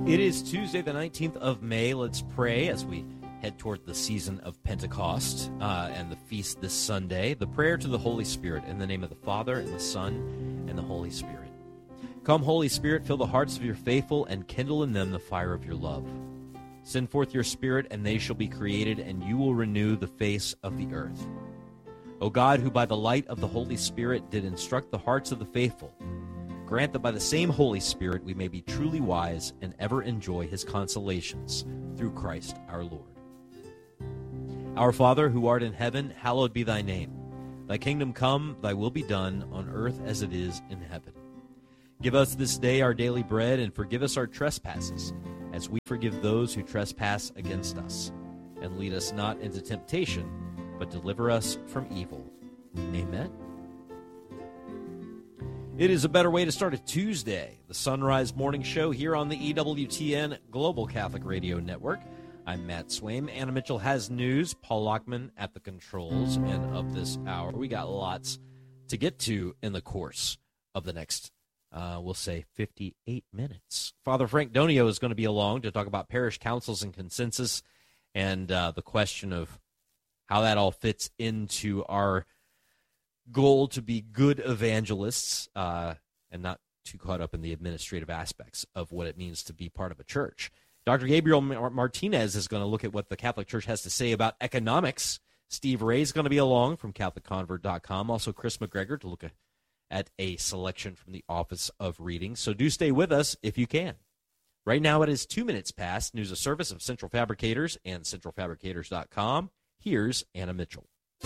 It is Tuesday, the 19th of May. Let's pray as we head toward the season of Pentecost and the feast this Sunday. The prayer to the Holy Spirit in the name of the Father and the Son and the Holy Spirit. Come, Holy Spirit, fill the hearts of your faithful and kindle in them the fire of your love. Send forth your Spirit, and they shall be created, and you will renew the face of the earth. O God, who by the light of the Holy Spirit did instruct the hearts of the faithful, grant that by the same Holy Spirit we may be truly wise and ever enjoy his consolations through Christ our Lord. Our Father, who art in heaven, hallowed be thy name. Thy kingdom come, thy will be done, on earth as it is in heaven. Give us this day our daily bread, and forgive us our trespasses, as we forgive those who trespass against us. And lead us not into temptation, but deliver us from evil. Amen. It is a better way to start a Tuesday, the Sunrise Morning Show here on the EWTN Global Catholic Radio Network. I'm Matt Swaim. Anna Mitchell has news. Paul Lockman at the controls. And of this hour, we got lots to get to in the course of the next, we'll say, 58 minutes. Father Frank Donio is going to be along to talk about parish councils and consensus and the question of how that all fits into our goal to be good evangelists and not too caught up in the administrative aspects of what it means to be part of a church. Dr. Gabriel Martinez is going to look at what the Catholic Church has to say about economics. Steve Ray is going to be along from CatholicConvert.com. Also, Chris McGregor to look at a selection from the Office of Reading. So do stay with us if you can. Right now it is 2 minutes past. News of service of Central Fabricators and CentralFabricators.com. Here's Anna Mitchell.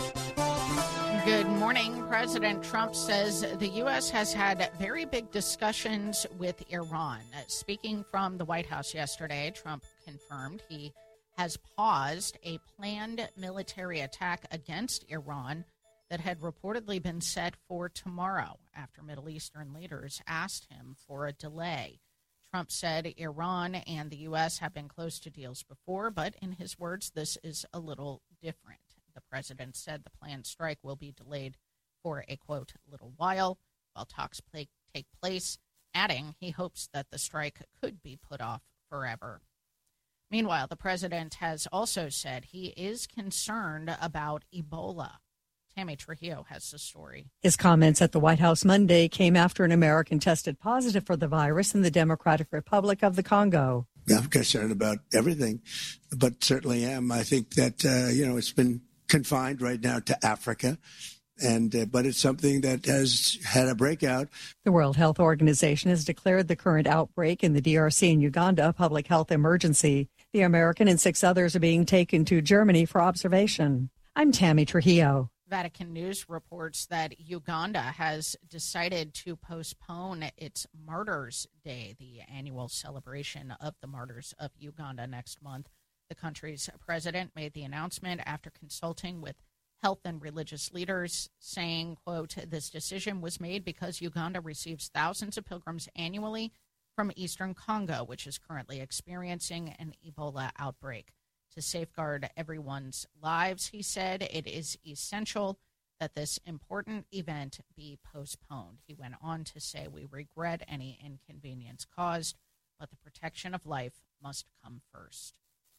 Good morning. President Trump says the U.S. has had very big discussions with Iran. Speaking from the White House yesterday, Trump confirmed he has paused a planned military attack against Iran that had reportedly been set for tomorrow after Middle Eastern leaders asked him for a delay. Trump said Iran and the U.S. have been close to deals before, but in his words, this is a little different. The president said the planned strike will be delayed for a, quote, little while talks take place, adding he hopes that the strike could be put off forever. Meanwhile, the president has also said he is concerned about Ebola. Tammy Trujillo has the story. His comments at the White House Monday came after an American tested positive for the virus in the Democratic Republic of the Congo. I'm concerned about everything, but certainly am. I think that, it's been confined right now to Africa, but it's something that has had a breakout. The World Health Organization has declared the current outbreak in the DRC and Uganda a public health emergency. The American and 6 others are being taken to Germany for observation. I'm Tammy Trujillo. Vatican News reports that Uganda has decided to postpone its Martyrs' Day, the annual celebration of the martyrs of Uganda next month. The country's president made the announcement after consulting with health and religious leaders, saying, quote, this decision was made because Uganda receives thousands of pilgrims annually from eastern Congo, which is currently experiencing an Ebola outbreak. To safeguard everyone's lives, he said, it is essential that this important event be postponed. He went on to say, we regret any inconvenience caused, but the protection of life must come first.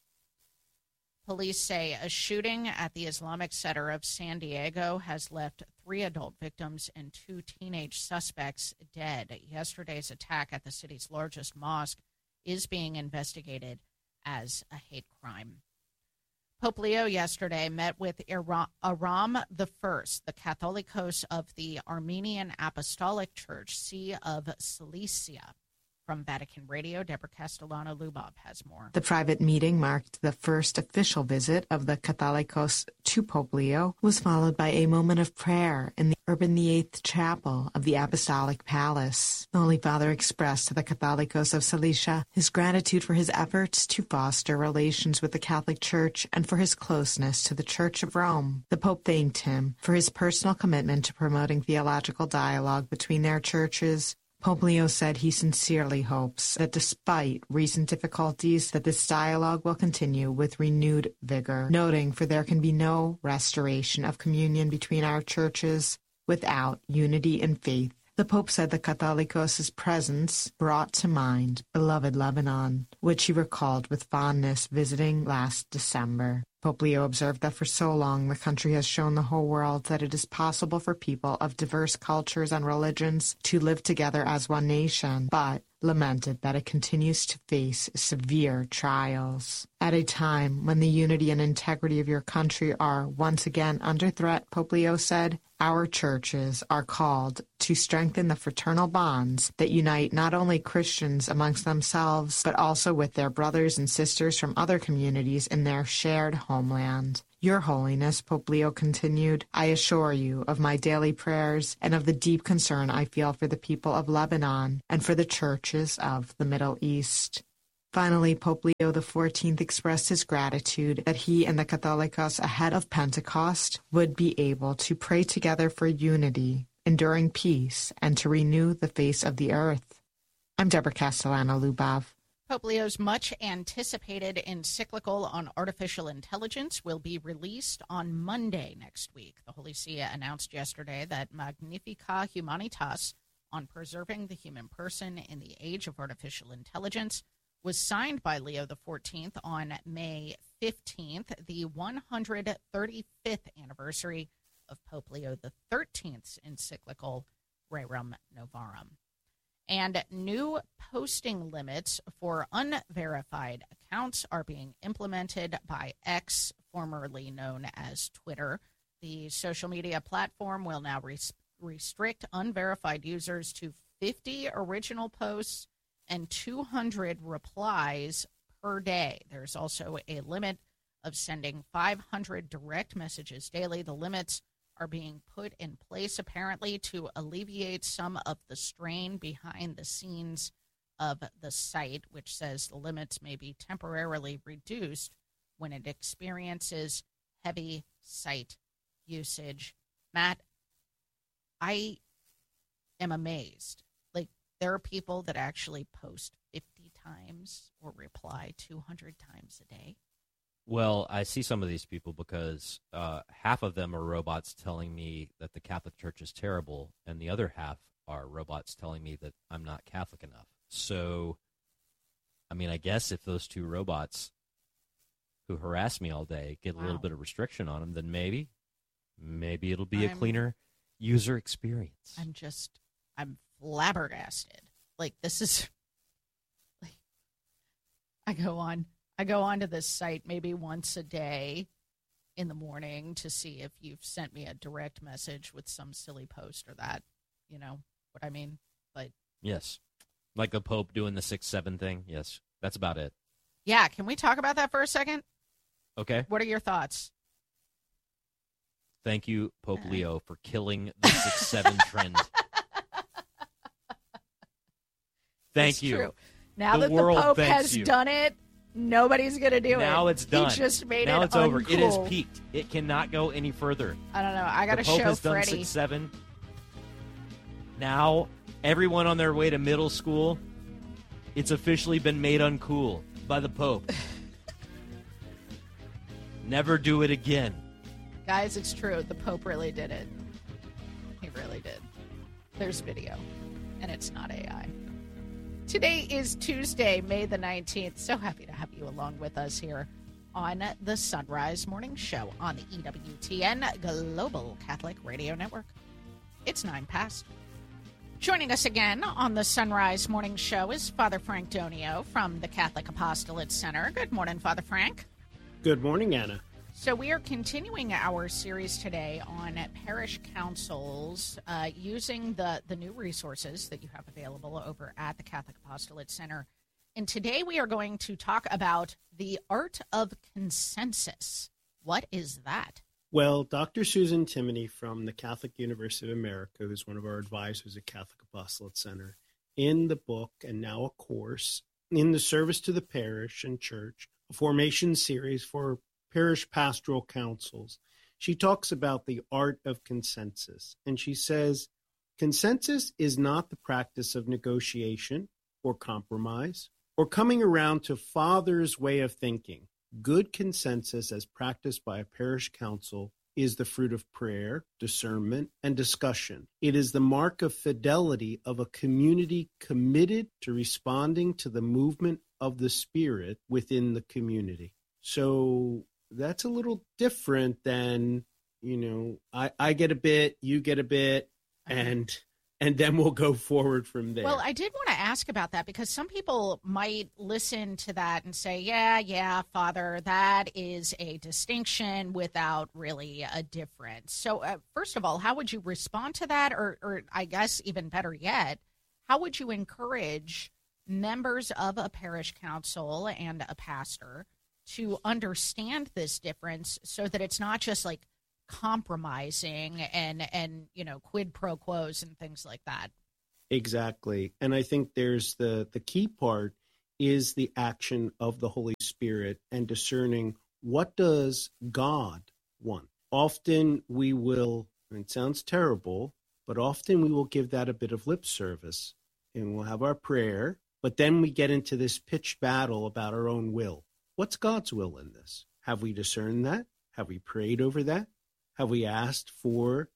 Police say a shooting at the Islamic Center of San Diego has left 3 adult victims and 2 teenage suspects dead. Yesterday's attack at the city's largest mosque is being investigated as a hate crime. Pope Leo yesterday met with Aram I, the Catholicos of the Armenian Apostolic Church, See of Cilicia. From Vatican Radio, Deborah Castellano-Lubov has more. The private meeting marked the first official visit of the Catholicos to Pope Leo, was followed by a moment of prayer in the Urban VIII Chapel of the Apostolic Palace. The Holy Father expressed to the Catholicos of Cilicia his gratitude for his efforts to foster relations with the Catholic Church and for his closeness to the Church of Rome. The Pope thanked him for his personal commitment to promoting theological dialogue between their churches. Pope Leo said he sincerely hopes that despite recent difficulties, that this dialogue will continue with renewed vigor, noting for there can be no restoration of communion between our churches without unity in faith The Pope said the Catholicos' presence brought to mind beloved Lebanon, which he recalled with fondness visiting last December. Pope Leo observed that for so long the country has shown the whole world that it is possible for people of diverse cultures and religions to live together as one nation, but lamented that it continues to face severe trials. At a time when the unity and integrity of your country are once again under threat, Pope Leo said, our churches are called to strengthen the fraternal bonds that unite not only Christians amongst themselves, but also with their brothers and sisters from other communities in their shared homeland. Your Holiness, Pope Leo continued, I assure you of my daily prayers and of the deep concern I feel for the people of Lebanon and for the churches of the Middle East. Finally, Pope Leo XIV expressed his gratitude that he and the Catholicos ahead of Pentecost would be able to pray together for unity, enduring peace, and to renew the face of the earth. I'm Deborah Castellano-Lubov. Pope Leo's much-anticipated encyclical on artificial intelligence will be released on Monday next week. The Holy See announced yesterday that Magnificat Humanitas on preserving the human person in the age of artificial intelligence was signed by Leo XIV on May 15th, the 135th anniversary of Pope Leo XIII's encyclical Rerum Novarum. And new posting limits for unverified accounts are being implemented by X, formerly known as Twitter. The social media platform will now restrict unverified users to 50 original posts and 200 replies per day. There's also a limit of sending 500 direct messages daily. The limits are being put in place apparently to alleviate some of the strain behind the scenes of the site, which says the limits may be temporarily reduced when it experiences heavy site usage. Matt, I am amazed. Like, there are people that actually post 50 times or reply 200 times a day. Well, I see some of these people because half of them are robots telling me that the Catholic Church is terrible, and the other half are robots telling me that I'm not Catholic enough. So, I mean, I guess if those two robots who harass me all day get a little bit of restriction on them, then maybe it'll be a cleaner user experience. I'm flabbergasted. Like, this is, like, I go on to this site maybe once a day in the morning to see if you've sent me a direct message with some silly post or that. You know what I mean? But yes. Like the Pope doing the 6-7 thing. Yes. That's about it. Yeah. Can we talk about that for a second? Okay. What are your thoughts? Thank you, Pope Leo, for killing the 6-7 trend. Thank you. True. Now that the Pope has done it, nobody's going to do it. Now it's done. He just made now it it's over. uncool. It has peaked. It cannot go any further. I don't know. I got to show Freddie. The Pope has done 6-7. Now, everyone on their way to middle school, it's officially been made uncool by the Pope. Never do it again. Guys, it's true. The Pope really did it. He really did. There's video, and it's not AI. Today is Tuesday, May the 19th. So happy to have you along with us here on the Sunrise Morning Show on the EWTN Global Catholic Radio Network. It's 9 past. Joining us again on the Sunrise Morning Show is Father Frank Donio from the Catholic Apostolate Center. Good morning, Father Frank. Good morning, Anna. So we are continuing our series today on parish councils using the new resources that you have available over at the Catholic Apostolate Center. And today we are going to talk about the art of consensus. What is that? Well, Dr. Susan Timoney from the Catholic University of America, who's one of our advisors at Catholic Apostolate Center, in the book and now a course, In the Service to the Parish and Church, a formation series for parish pastoral councils, she talks about the art of consensus. And she says, consensus is not the practice of negotiation or compromise or coming around to Father's way of thinking. Good consensus as practiced by a parish council is the fruit of prayer, discernment, and discussion. It is the mark of fidelity of a community committed to responding to the movement of the Spirit within the community. So that's a little different than, I get a bit, you get a bit, and then we'll go forward from there. Well, I did want to ask about that because some people might listen to that and say, yeah, Father, that is a distinction without really a difference. So first of all, how would you respond to that? Or I guess even better yet, how would you encourage members of a parish council and a pastor to understand this difference so that it's not just like compromising and quid pro quos and things like that? Exactly. And I think there's the key part is the action of the Holy Spirit and discerning what does God want. Often we will, and it sounds terrible, but often we will give that a bit of lip service and we'll have our prayer, but then we get into this pitched battle about our own will. What's God's will in this? Have we discerned that? Have we prayed over that? Have we asked for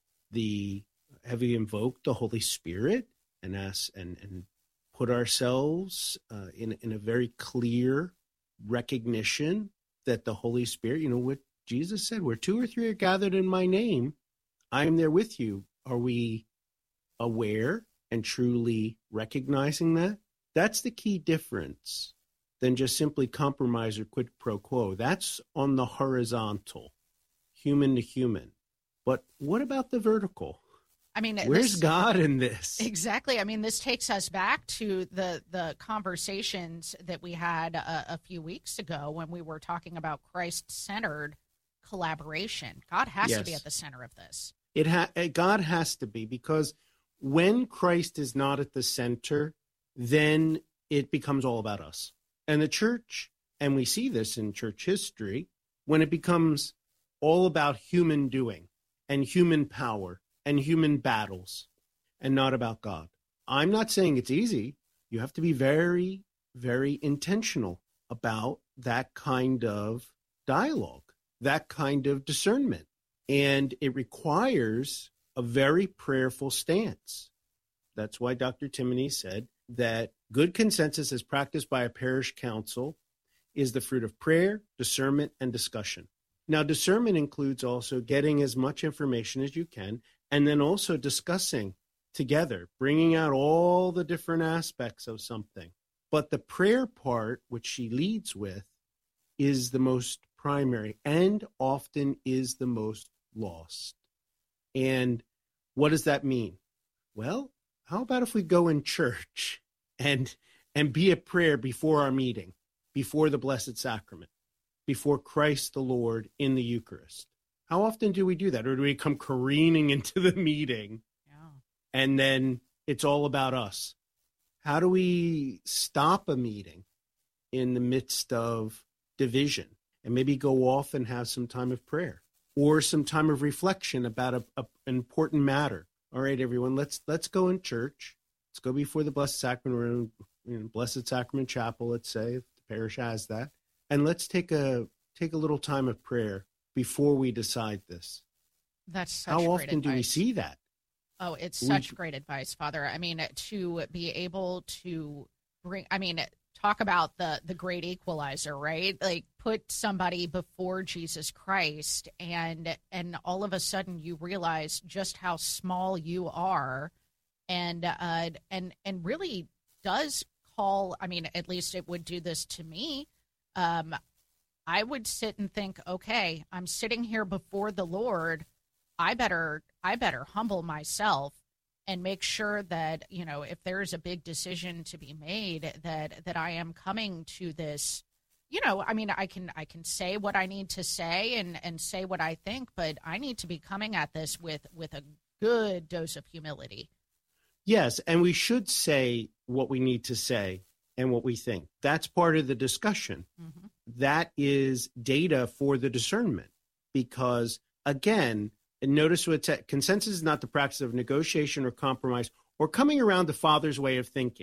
have we invoked the Holy Spirit and asked and put ourselves in a very clear recognition that the Holy Spirit, what Jesus said, where 2 or 3 are gathered in my name, I am there with you. Are we aware and truly recognizing that? That's the key difference than just simply compromise or quid pro quo. That's on the horizontal, human to human. But what about the vertical? I mean, where's God in this? Exactly. I mean, this takes us back to the conversations that we had a few weeks ago when we were talking about Christ-centered collaboration. God has to be at the center of this. God has to be, because when Christ is not at the center, then it becomes all about us. And the church, and we see this in church history, when it becomes all about human doing and human power and human battles and not about God. I'm not saying it's easy. You have to be very, very intentional about that kind of dialogue, that kind of discernment. And it requires a very prayerful stance. That's why Dr. Timoney said that good consensus as practiced by a parish council is the fruit of prayer, discernment, and discussion. Now, discernment includes also getting as much information as you can, and then also discussing together, bringing out all the different aspects of something. But the prayer part, which she leads with, is the most primary and often is the most lost. And what does that mean? Well, how about if we go in church and be at prayer before our meeting, before the Blessed Sacrament, before Christ the Lord in the Eucharist? How often do we do that? Or do we come careening into the meeting and then it's all about us? How do we stop a meeting in the midst of division and maybe go off and have some time of prayer or some time of reflection about an important matter? All right, everyone, let's go in church. Let's go before the Blessed Sacrament, or in Blessed Sacrament Chapel, let's say, if the parish has that. And let's take a little time of prayer before we decide this. That's such How great often advice. do we see that? Oh, it's such great advice, Father. I mean, to be able to talk about the great equalizer, right? Like put somebody before Jesus Christ and all of a sudden you realize just how small you are and really does call, I mean, at least it would do this to me. I would sit and think, okay, I'm sitting here before the Lord. I better humble myself and make sure that, if there's a big decision to be made, that I am coming to this, I can say what I need to say and say what I think, but I need to be coming at this with a good dose of humility. Yes, and we should say what we need to say and what we think. That's part of the discussion. Mm-hmm. That is data for the discernment, because, again, and notice what consensus is not the practice of negotiation or compromise or coming around the Father's way of thinking.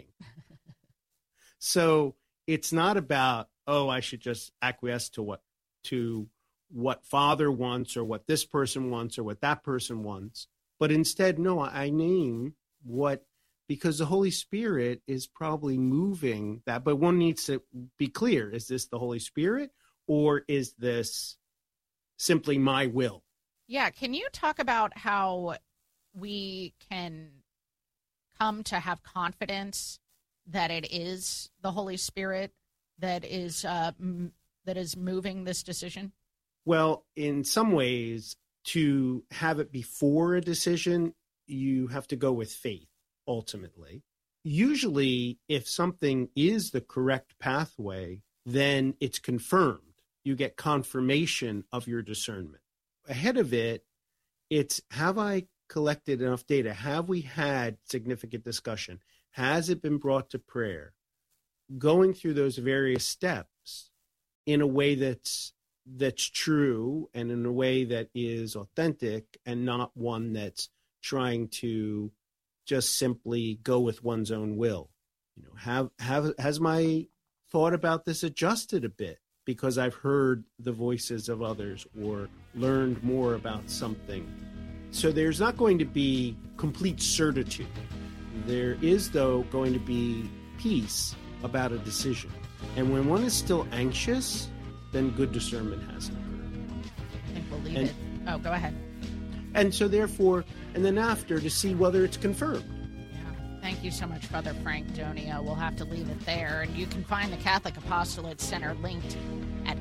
So it's not about, I should just acquiesce to what Father wants or what this person wants or what that person wants. But instead, no, I name what, because the Holy Spirit is probably moving that. But one needs to be clear. Is this the Holy Spirit or is this simply my will? Yeah. Can you talk about how we can come to have confidence that it is the Holy Spirit that is moving this decision? Well, in some ways, to have it before a decision, you have to go with faith, ultimately. Usually, if something is the correct pathway, then it's confirmed. You get confirmation of your discernment. Ahead of it, it's, have I collected enough data? Have we had significant discussion? Has it been brought to prayer? Going through those various steps in a way that's true and in a way that is authentic and not one that's trying to just simply go with one's own will. You know, has my thought about this adjusted a bit because I've heard the voices of others or learned more about something? So there's not going to be complete certitude. There is, though, going to be peace about a decision. And when one is still anxious, then good discernment hasn't occurred. I think we'll leave it. Oh, go ahead. And so therefore, and then after, to see whether it's confirmed. Yeah. Thank you so much, Father Frank Donia. We'll have to leave it there. And you can find the Catholic Apostolate Center linked at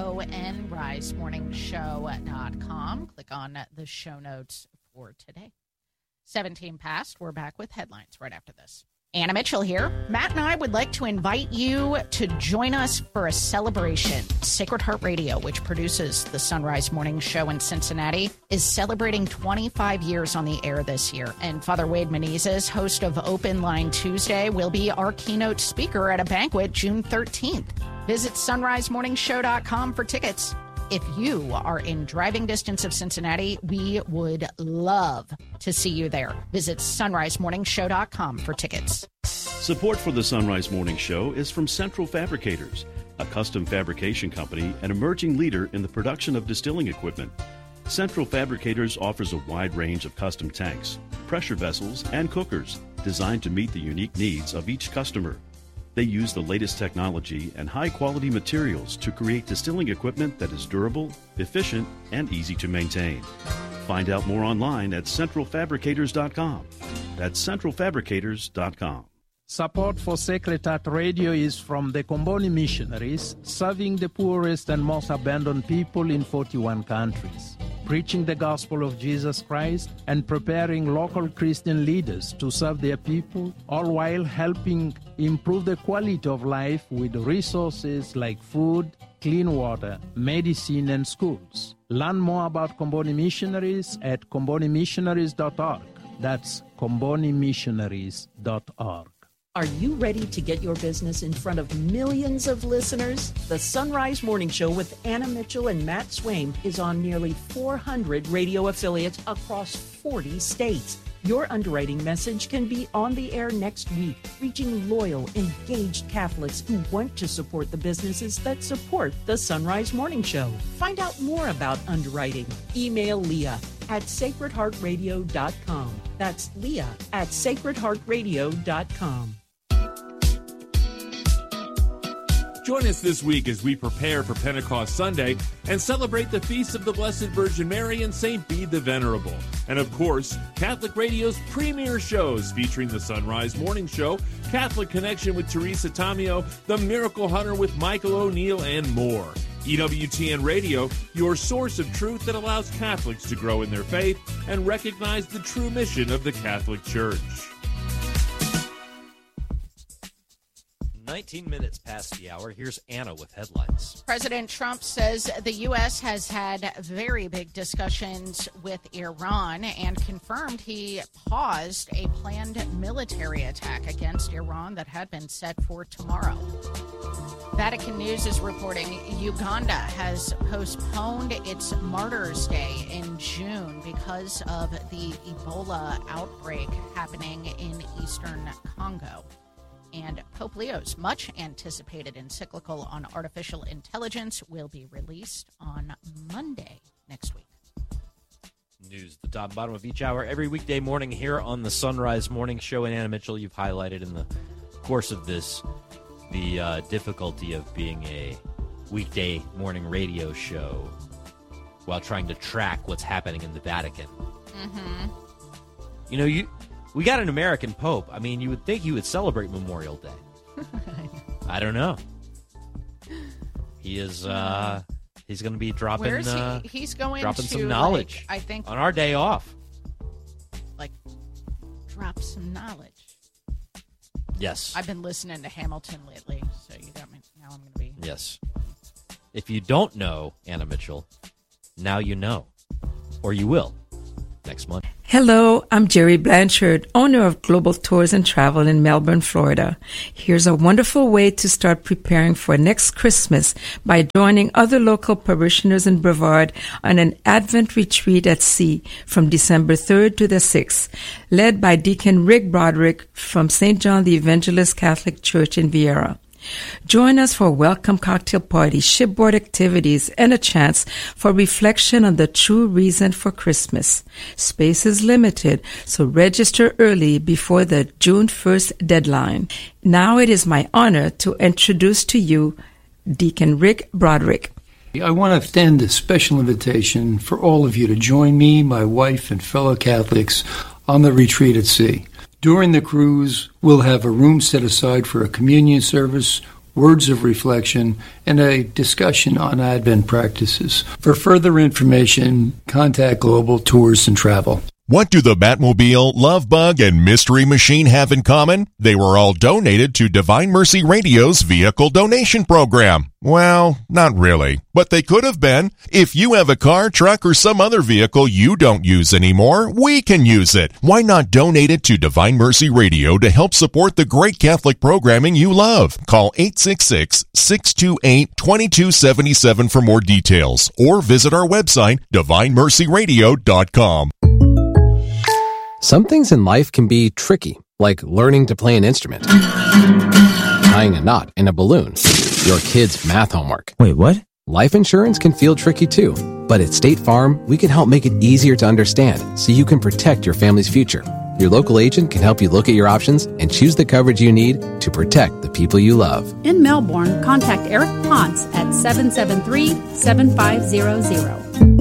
sonrisemorningshow.com. Click on the show notes for today. 17 past. We're back with headlines right after this. Anna Mitchell here. Matt and I would like to invite you to join us for a celebration. Sacred Heart Radio, which produces the Sunrise Morning Show in Cincinnati, is celebrating 25 years on the air this year. And Father Wade Menezes, host of Open Line Tuesday, will be our keynote speaker at a banquet June 13th. Visit sonrisemorningshow.com for tickets. If you are in driving distance of Cincinnati, we would love to see you there. Visit sonrisemorningshow.com for tickets. Support for the Sunrise Morning Show is from Central Fabricators, a custom fabrication company and emerging leader in the production of distilling equipment. Central Fabricators offers a wide range of custom tanks, pressure vessels, and cookers designed to meet the unique needs of each customer. They use the latest technology and high-quality materials to create distilling equipment that is durable, efficient, and easy to maintain. Find out more online at centralfabricators.com. That's centralfabricators.com. Support for Sacred Heart Radio is from the Comboni Missionaries, serving the poorest and most abandoned people in 41 countries, preaching the gospel of Jesus Christ and preparing local Christian leaders to serve their people, all while helping improve the quality of life with resources like food, clean water, medicine, and schools. Learn more about Comboni Missionaries at combonimissionaries.org. That's combonimissionaries.org. Are you ready to get your business in front of millions of listeners? The Sunrise Morning Show with Anna Mitchell and Matt Swaim is on nearly 400 radio affiliates across 40 states. Your underwriting message can be on the air next week, reaching loyal, engaged Catholics who want to support the businesses that support the Sunrise Morning Show. Find out more about underwriting. Email Leah at sacredheartradio.com. That's Leah at sacredheartradio.com. Join us this week as we prepare for Pentecost Sunday and celebrate the feasts of the Blessed Virgin Mary and St. Bede the Venerable. And of course, Catholic Radio's premier shows featuring the Sunrise Morning Show, Catholic Connection with Teresa Tamio, The Miracle Hunter with Michael O'Neill, and more. EWTN Radio, your source of truth that allows Catholics to grow in their faith and recognize the true mission of the Catholic Church. 19 minutes past the hour. Here's Anna with headlines. President Trump says the U.S. has had very big discussions with Iran and confirmed he paused a planned military attack against Iran that had been set for tomorrow. Vatican News is reporting Uganda has postponed its Martyrs' Day in June because of the Ebola outbreak happening in eastern Congo. And Pope Leo's much-anticipated encyclical on artificial intelligence will be released on Monday next week. News at the top and bottom of each hour every weekday morning here on the Sunrise Morning Show. And Anna Mitchell, you've highlighted in the course of this the difficulty of being a weekday morning radio show while trying to track what's happening in the Vatican. Mm-hmm. You know, we got an American Pope. I mean, you would think he would celebrate Memorial Day. I don't know. He is... He's going to be dropping. Where is he? He's going dropping to, some knowledge. I think on our day off. Like, drop some knowledge. Yes. I've been listening to Hamilton lately, so you got me. Now I'm going to be. Yes. If you don't know Anna Mitchell, now you know, or you will next month. Hello, I'm Jerry Blanchard, owner of Global Tours and Travel in Melbourne, Florida. Here's a wonderful way to start preparing for next Christmas by joining other local parishioners in Brevard on an Advent retreat at sea from December 3rd to the 6th, led by Deacon Rick Broderick from St. John the Evangelist Catholic Church in Vieira. Join us for a welcome cocktail party, shipboard activities, and a chance for reflection on the true reason for Christmas. Space is limited, so register early before the June 1st deadline. Now it is my honor to introduce to you Deacon Rick Broderick. I want to extend a special invitation for all of you to join me, my wife, and fellow Catholics on the retreat at sea. During the cruise, we'll have a room set aside for a communion service, words of reflection, and a discussion on Advent practices. For further information, contact Global Tours and Travel. What do the Batmobile, Love Bug, and Mystery Machine have in common? They were all donated to Divine Mercy Radio's vehicle donation program. Well, not really, but they could have been. If you have a car, truck, or some other vehicle you don't use anymore, we can use it. Why not donate it to Divine Mercy Radio to help support the great Catholic programming you love? Call 866-628-2277 for more details, or visit our website, divinemercyradio.com. Some things in life can be tricky, like learning to play an instrument, tying a knot in a balloon, your kid's math homework. Wait, what? Life insurance can feel tricky too, but at State Farm, we can help make it easier to understand so you can protect your family's future. Your local agent can help you look at your options and choose the coverage you need to protect the people you love. In Melbourne, contact Eric Ponce at 773-7500.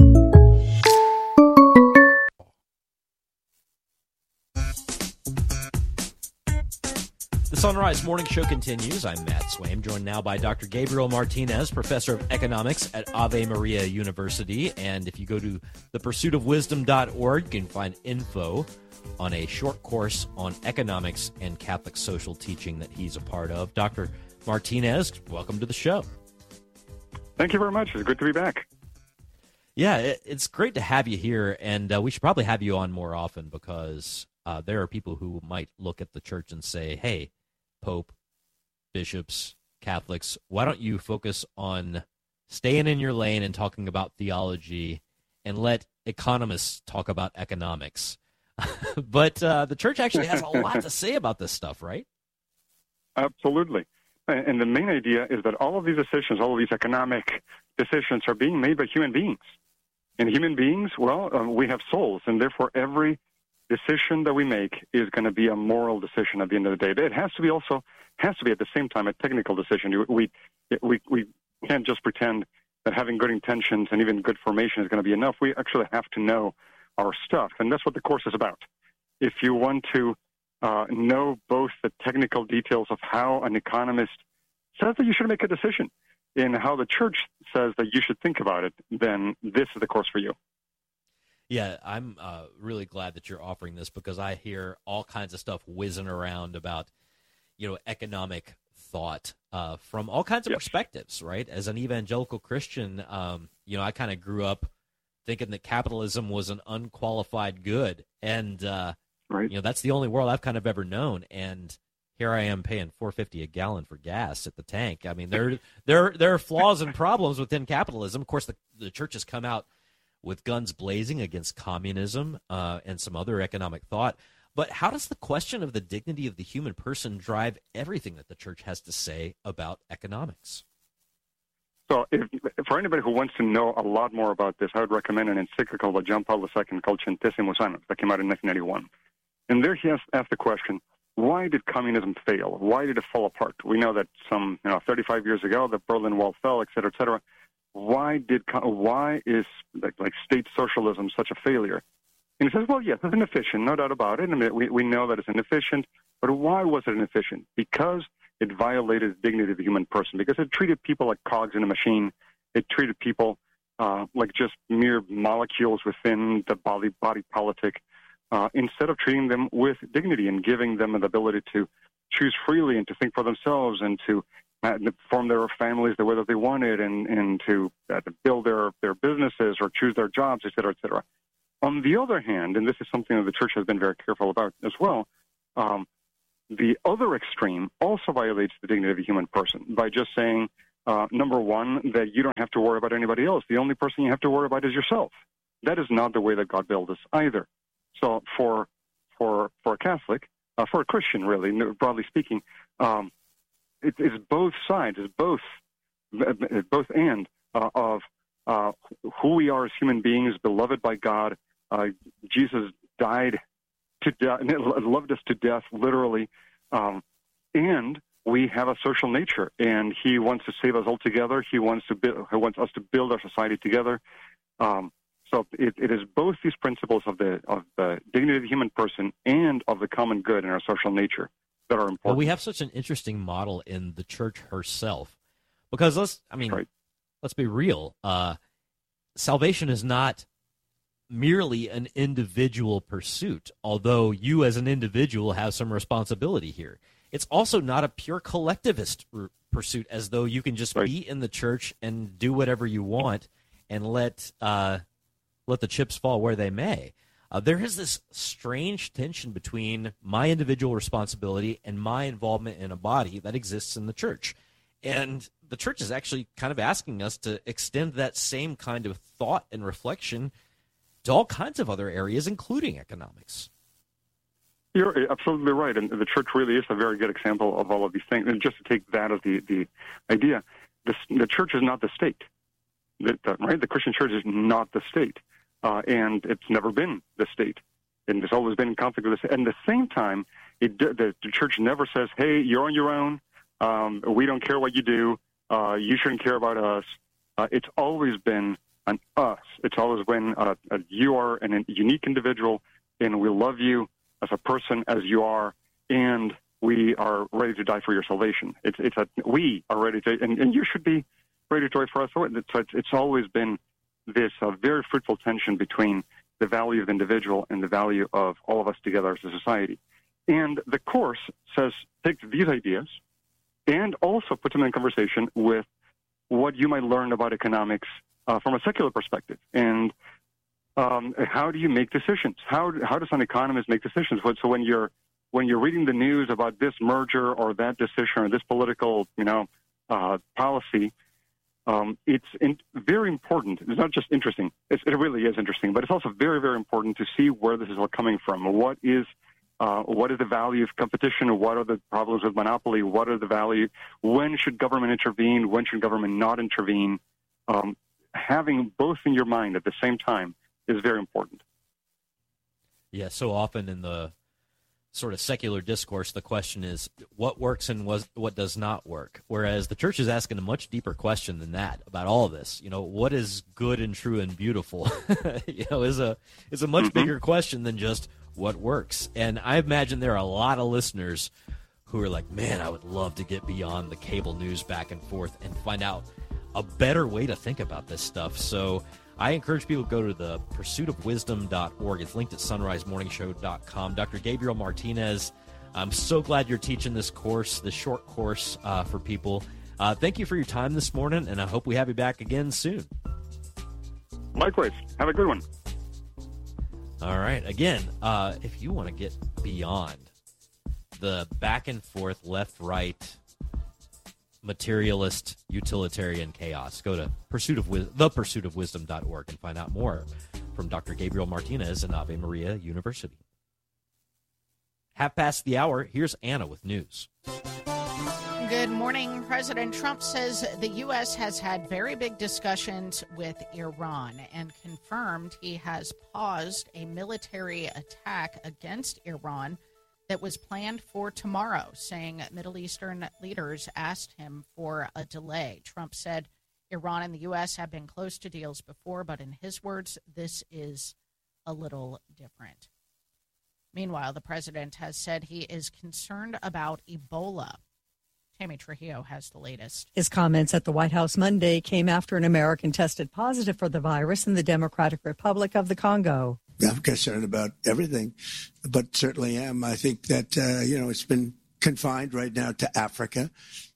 The Sunrise Morning Show continues. I'm Matt Swaim, joined now by Dr. Gabriel Martinez, professor of economics at Ave Maria University. And if you go to thepursuitofwisdom.org, you can find info on a short course on economics and Catholic social teaching that he's a part of. Dr. Martinez, welcome to the show. Thank you very much. It's good to be back. Yeah, it's great to have you here, and we should probably have you on more often because there are people who might look at the church and say, hey, Pope, bishops, Catholics, why don't you focus on staying in your lane and talking about theology and let economists talk about economics? But the church actually has a lot to say about this stuff, right? Absolutely. And the main idea is that all of these decisions, all of these economic decisions are being made by human beings. And human beings, well, we have souls, and therefore every decision that we make is going to be a moral decision at the end of the day. But it has to be at the same time a technical decision. We can't just pretend that having good intentions and even good formation is going to be enough. We actually have to know our stuff, and that's what the course is about. If you want to know both the technical details of how an economist says that you should make a decision and how the church says that you should think about it, then this is the course for you. Yeah, I'm really glad that you're offering this because I hear all kinds of stuff whizzing around about, economic thought from all kinds of perspectives, right? As an evangelical Christian, I kind of grew up thinking that capitalism was an unqualified good, and that's the only world I've kind of ever known. And here I am paying $4.50 a gallon for gas at the tank. I mean, there are flaws and problems within capitalism. Of course, the church has come out with guns blazing against communism and some other economic thought. But how does the question of the dignity of the human person drive everything that the church has to say about economics? So for anybody who wants to know a lot more about this, I would recommend an encyclical by John Paul II called Centesimus Annus that came out in 1991. And there he asked the question, why did communism fail? Why did it fall apart? We know that 35 years ago, the Berlin Wall fell, et cetera, et cetera. Why is state socialism such a failure? And he says, well, yes, it's inefficient, no doubt about it. And we know that it's inefficient. But why was it inefficient? Because it violated the dignity of the human person, because it treated people like cogs in a machine. It treated people like just mere molecules within the body politic, instead of treating them with dignity and giving them the ability to choose freely and to think for themselves and to form their families the way that they wanted and to build their businesses or choose their jobs, et cetera, et cetera. On the other hand, and this is something that the church has been very careful about as well, the other extreme also violates the dignity of the human person by just saying, number one, that you don't have to worry about anybody else. The only person you have to worry about is yourself. That is not the way that God built us either. So for a Catholic, for a Christian really, broadly speaking, it's both sides, it's both and of who we are as human beings, beloved by God. Jesus died to death, loved us to death, literally, and we have a social nature, and He wants to save us all together. He wants us to build our society together. So it is both these principles of the dignity of the human person and of the common good in our social nature that are important. Well, we have such an interesting model in the church herself, because let's be real. Salvation is not merely an individual pursuit, although you as an individual have some responsibility here. It's also not a pure collectivist pursuit, as though you can just be in the church and do whatever you want and let the chips fall where they may. There is this strange tension between my individual responsibility and my involvement in a body that exists in the church. And the church is actually kind of asking us to extend that same kind of thought and reflection to all kinds of other areas, including economics. You're absolutely right, and the church really is a very good example of all of these things. And just to take that as the idea, the church is not the state, right? The Christian church is not the state, and it's never been the state, and it's always been in conflict with the state. And at the same time, the church never says, "Hey, you're on your own. We don't care what you do. You shouldn't care about us." It's always been an us. It's always been you are a unique individual, and we love you as a person as you are, and we are ready to die for your salvation. We are ready to, and you should be ready to die for us. So it's always been this very fruitful tension between the value of the individual and the value of all of us together as a society. And the Course says, take these ideas and also put them in conversation with what you might learn about economics from a secular perspective. And how do you make decisions? How does an economist make decisions? So when you're reading the news about this merger or that decision or this political policy, it's very important. It's not just interesting. It really is interesting, but it's also very, very important to see where this is all coming from. What is the value of competition? What are the problems with monopoly? What are the value? When should government intervene? When should government not intervene? Having both in your mind at the same time is very important. Yeah, so often in the sort of secular discourse, the question is what works and what does not work, whereas the church is asking a much deeper question than that about all of this. What is good and true and beautiful is a much bigger question than just what works. And I imagine there are a lot of listeners who are like, man, I would love to get beyond the cable news back and forth and find out a better way to think about this stuff. So I encourage people to go to the pursuitofwisdom.org. It's linked at sunrisemorningshow.com. Dr. Gabriel Martinez, I'm so glad you're teaching this course, this short course for people. Thank you for your time this morning, and I hope we have you back again soon. Likewise. Have a good one. All right. Again, if you want to get beyond the back and forth, left, right, materialist, utilitarian chaos, go to thepursuitofwisdom.org and find out more from Dr. Gabriel Martinez and Ave Maria University. 5:30. Here's Anna with news. Good morning. President Trump says the U.S. has had very big discussions with Iran and confirmed he has paused a military attack against Iran that was planned for tomorrow, saying Middle Eastern leaders asked him for a delay. Trump said Iran and the U.S. have been close to deals before, but in his words, this is a little different. Meanwhile, the president has said he is concerned about Ebola. Tammy Trujillo has the latest. His comments at the White House Monday came after an American tested positive for the virus in the Democratic Republic of the Congo. I'm concerned about everything, but certainly am. I think that, it's been confined right now to Africa,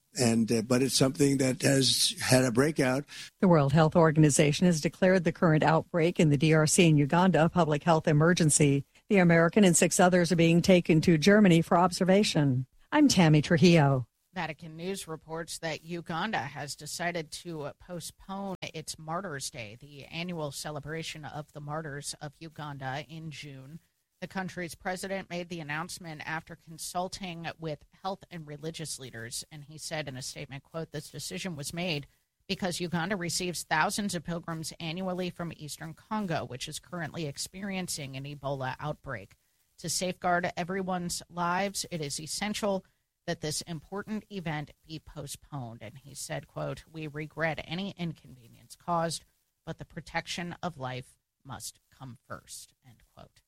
but it's something that has had a breakout. The World Health Organization has declared the current outbreak in the DRC and Uganda a public health emergency. The American and 6 others are being taken to Germany for observation. I'm Tammy Trujillo. Vatican News reports that Uganda has decided to postpone its Martyrs' Day, the annual celebration of the martyrs of Uganda in June. The country's president made the announcement after consulting with health and religious leaders, and he said in a statement, quote, "This decision was made because Uganda receives thousands of pilgrims annually from eastern Congo, which is currently experiencing an Ebola outbreak. To safeguard everyone's lives, it is essential that this important event be postponed." And he said, quote, "We regret any inconvenience caused, but the protection of life must come first," end quote.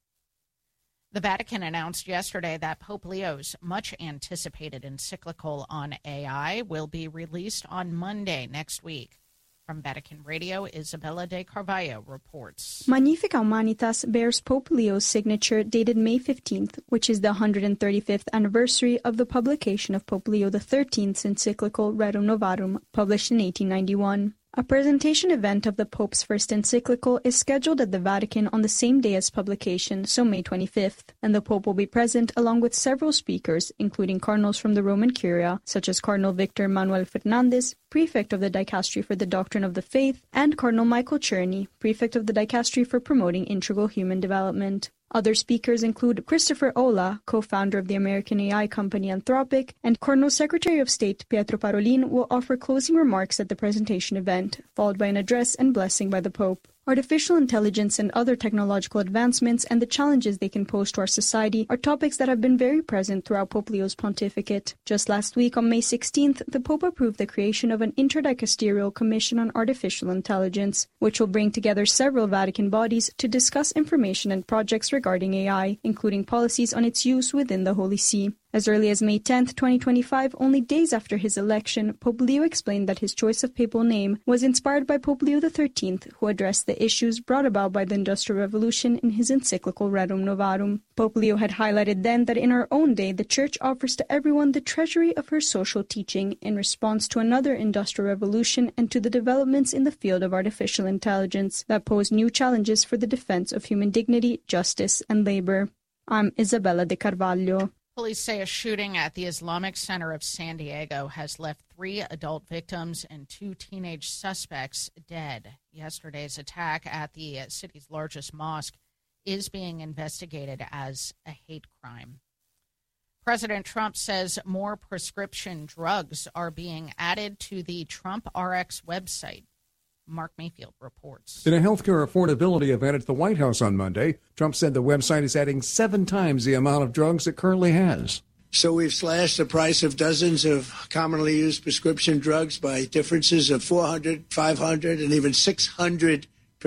The Vatican announced yesterday that Pope Leo's much-anticipated encyclical on AI will be released on Monday next week. From Vatican Radio, Isabella De Carvalho reports. Magnificat Humanitas bears Pope Leo's signature dated May 15th, which is the 135th anniversary of the publication of Pope Leo XIII's encyclical Rerum Novarum, published in 1891. A presentation event of the Pope's first encyclical is scheduled at the Vatican on the same day as publication, so May 25th, and the Pope will be present along with several speakers, including cardinals from the Roman Curia, such as Cardinal Victor Manuel Fernandez, Prefect of the Dicastery for the Doctrine of the Faith, and Cardinal Michael Czerny, Prefect of the Dicastery for Promoting Integral Human Development. Other speakers include Christopher Olah, co-founder of the American AI company Anthropic, and Cardinal Secretary of State Pietro Parolin will offer closing remarks at the presentation event, followed by an address and blessing by the Pope. Artificial intelligence and other technological advancements and the challenges they can pose to our society are topics that have been very present throughout Pope Leo's pontificate. Just last week, on May 16th, the Pope approved the creation of an interdicasterial commission on artificial intelligence, which will bring together several Vatican bodies to discuss information and projects regarding AI, including policies on its use within the Holy See. As early as May 10, 2025, only days after his election, Pope Leo explained that his choice of papal name was inspired by Pope Leo XIII, who addressed the issues brought about by the Industrial Revolution in his encyclical Rerum Novarum. Pope Leo had highlighted then that in our own day, the Church offers to everyone the treasury of her social teaching in response to another industrial revolution and to the developments in the field of artificial intelligence that pose new challenges for the defense of human dignity, justice, and labor. I'm Isabella De Carvalho. Police say a shooting at the Islamic Center of San Diego has left 3 adult victims and 2 teenage suspects dead. Yesterday's attack at the city's largest mosque is being investigated as a hate crime. President Trump says more prescription drugs are being added to the Trump RX website. Mark Mayfield reports. In a healthcare affordability event at the White House on Monday, Trump said the website is adding 7 times the amount of drugs it currently has. So we've slashed the price of dozens of commonly used prescription drugs by differences of 400, 500, and even 600%.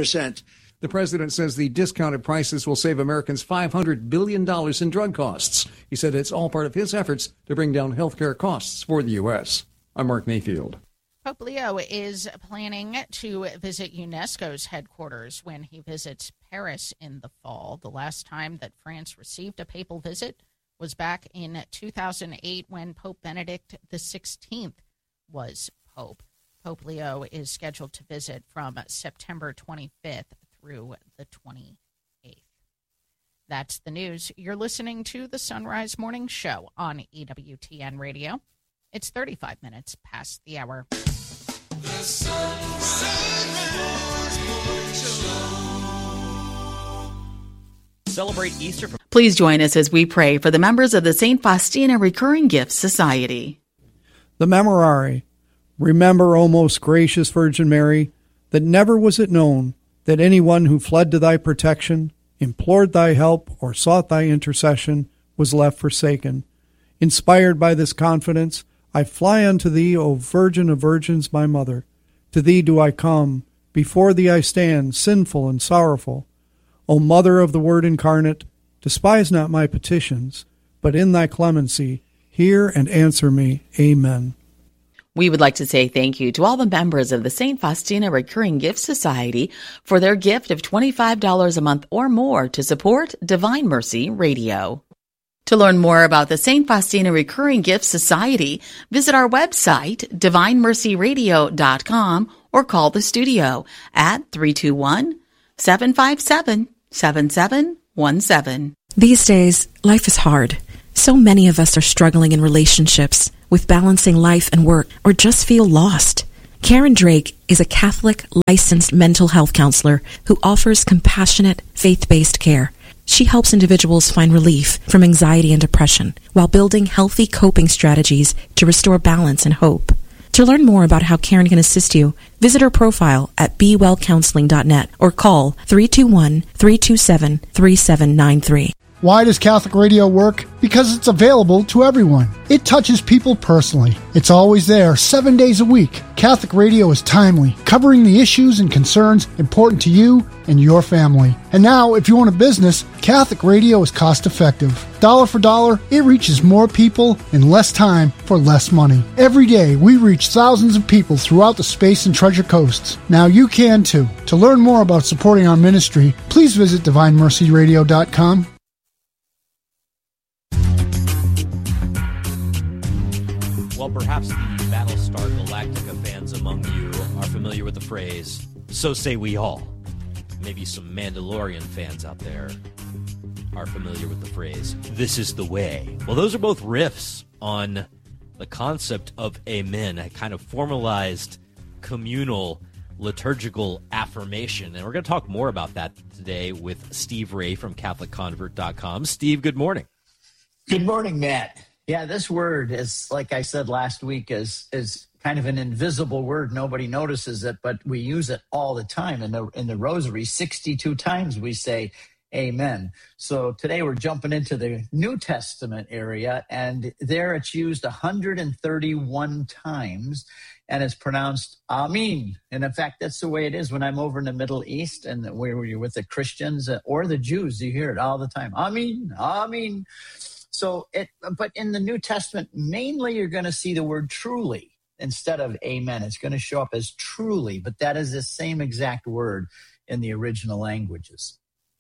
The president says the discounted prices will save Americans $500 billion in drug costs. He said it's all part of his efforts to bring down healthcare costs for the U.S. I'm Mark Mayfield. Pope Leo is planning to visit UNESCO's headquarters when he visits Paris in the fall. The last time that France received a papal visit was back in 2008 when Pope Benedict XVI was pope. Pope Leo is scheduled to visit from September 25th through the 28th. That's the news. You're listening to the Sunrise Morning Show on EWTN Radio. It's 35 minutes past the hour. The Sunrise Morning Show. Celebrate Easter. Please join us as we pray for the members of the St. Faustina Recurring Gifts Society. The Memorare. Remember, O most gracious Virgin Mary, that never was it known that anyone who fled to thy protection, implored thy help, or sought thy intercession was left forsaken. Inspired by this confidence, I fly unto thee, O Virgin of Virgins, my Mother. To thee do I come, before thee I stand, sinful and sorrowful. O Mother of the Word incarnate, despise not my petitions, but in thy clemency hear and answer me. Amen. We would like to say thank you to all the members of the St. Faustina Recurring Gift Society for their gift of $25 a month or more to support Divine Mercy Radio. To learn more about the St. Faustina Recurring Gift Society, visit our website, divinemercyradio.com, or call the studio at 321-757-7717. These days, life is hard. So many of us are struggling in relationships, with balancing life and work, or just feel lost. Karen Drake is a Catholic licensed mental health counselor who offers compassionate, faith-based care. She helps individuals find relief from anxiety and depression while building healthy coping strategies to restore balance and hope. To learn more about how Karen can assist you, visit her profile at bewellcounseling.net or call 321-327-3793. Why does Catholic radio work? Because it's available to everyone. It touches people personally. It's always there, 7 days a week. Catholic radio is timely, covering the issues and concerns important to you and your family. And now, if you own a business, Catholic radio is cost-effective. Dollar for dollar, it reaches more people in less time for less money. Every day, we reach thousands of people throughout the Space and Treasure Coasts. Now you can too. To learn more about supporting our ministry, please visit DivineMercyRadio.com. Well, perhaps the Battlestar Galactica fans among you are familiar with the phrase, "So say we all." Maybe some Mandalorian fans out there are familiar with the phrase, "This is the way." Well, those are both riffs on the concept of amen, a kind of formalized, communal, liturgical affirmation. And we're going to talk more about that today with Steve Ray from CatholicConvert.com. Steve, good morning. Good morning, Matt. Yeah, this word is, like I said last week, is kind of an invisible word. Nobody notices it, but we use it all the time. In the Rosary, 62 times we say amen. So today we're jumping into the New Testament area, and there it's used 131 times, and it's pronounced Amen. And in fact, that's the way it is when I'm over in the Middle East and where you're with the Christians or the Jews. You hear it all the time. Amen, Amen. So, but in the New Testament, mainly you're going to see the word truly instead of amen. It's going to show up as truly, but that is the same exact word in the original languages.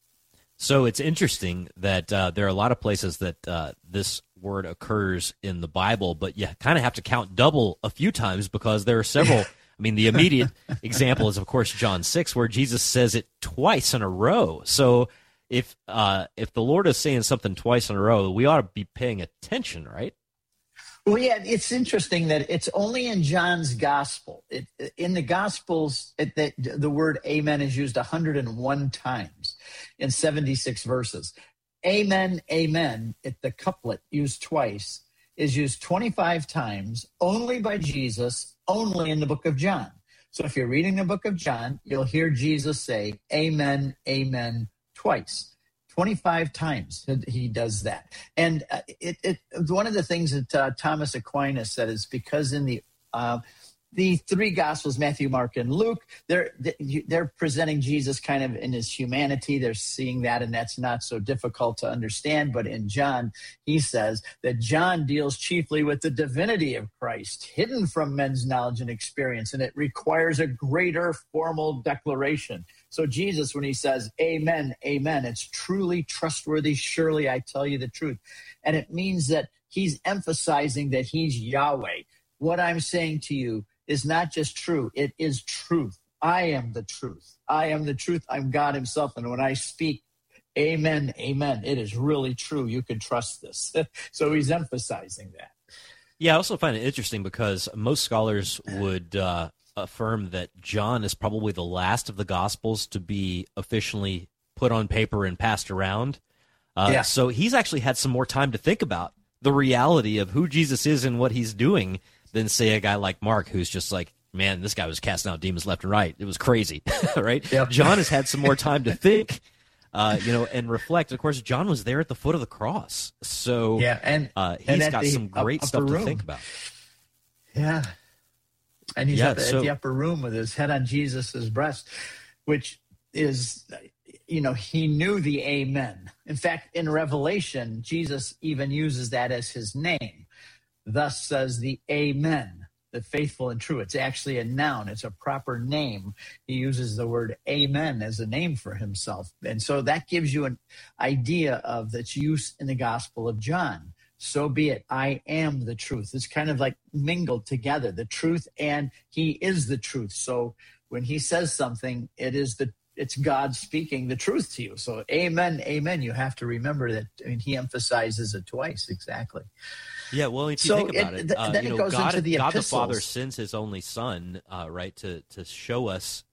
So it's interesting that there are a lot of places that this word occurs in the Bible, but you kind of have to count double a few times because there are several. I mean, the immediate example is, of course, John 6, where Jesus says it twice in a row. So if the Lord is saying something twice in a row, we ought to be paying attention, right? Well, yeah, it's interesting that it's only in John's gospel. In the Gospels, the word amen is used 101 times in 76 verses. Amen, amen, the couplet used twice, is used 25 times only by Jesus, only in the book of John. So if you're reading the book of John, you'll hear Jesus say amen, amen, twice. 25 times he does that. And one of the things that Thomas Aquinas said is because in the three Gospels, Matthew, Mark, and Luke, they're presenting Jesus kind of in his humanity. They're seeing that, and that's not so difficult to understand. But in John, he says that John deals chiefly with the divinity of Christ, hidden from men's knowledge and experience, and it requires a greater formal declaration. So Jesus, when he says, amen, amen, it's truly trustworthy. Surely I tell you the truth. And it means that he's emphasizing that he's Yahweh. What I'm saying to you is not just true. It is truth. I am the truth. I am the truth. I'm God himself. And when I speak, amen, amen, it is really true. You can trust this. So he's emphasizing that. Yeah, I also find it interesting because most scholars would affirm that John is probably the last of the Gospels to be officially put on paper and passed around. Yeah. So he's actually had some more time to think about the reality of who Jesus is and what he's doing than, say, a guy like Mark, who's just like, man, this guy was casting out demons left and right. It was crazy, right? Yep. John has had some more time to think, and reflect. Of course, John was there at the foot of the cross. So he's got some great stuff to think about. Yeah. And he's at so the upper room with his head on Jesus's breast, which is, he knew the amen. In fact, in Revelation, Jesus even uses that as his name. Thus says the amen, the faithful and true. It's actually a noun. It's a proper name. He uses the word amen as a name for himself. And so that gives you an idea of its use in the Gospel of John. So be it. I am the truth. It's kind of like mingled together, the truth, and he is the truth. So when he says something, it's God speaking the truth to you. So amen, amen. You have to remember that. I mean, he emphasizes it twice. Exactly. Yeah, well, if you think about it, then it goes God, into the God the epistles. Father sends his only Son, right, to show us